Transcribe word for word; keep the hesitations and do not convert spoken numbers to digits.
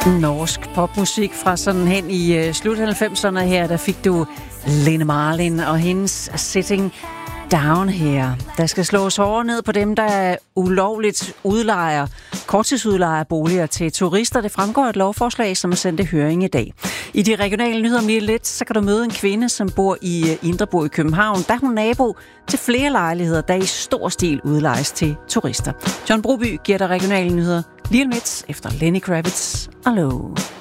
Norsk popmusik fra sådan hen i uh, slut halvfemserne her, der fik du Lene Marlin og hendes Sitting Down her. Der skal slås hårdere ned på dem, der ulovligt udlejer, korttidsudlejer boliger til turister. Det fremgår et lovforslag, som er sendt i høring i dag. I de regionale nyheder om lige lidt, så kan du møde en kvinde, som bor i Indrebo i København. Der er hun nabo til flere lejligheder, der i stor stil udlejes til turister. John Broby giver dig regionale nyheder lige om lidt efter Lenny Kravitz og Low.